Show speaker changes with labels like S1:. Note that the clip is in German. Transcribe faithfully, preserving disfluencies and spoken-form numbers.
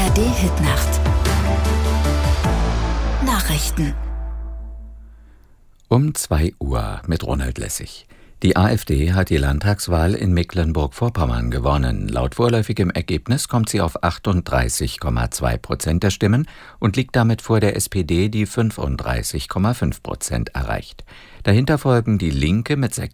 S1: A R D-Hitnacht. Nachrichten.
S2: Um zwei Uhr mit Ronald Lessig. Die AfD hat die Landtagswahl in Mecklenburg-Vorpommern gewonnen. Laut vorläufigem Ergebnis kommt sie auf achtunddreißig Komma zwei Prozent der Stimmen und liegt damit vor der S P D, die fünfunddreißig Komma fünf Prozent erreicht. Dahinter folgen die Linke mit sechs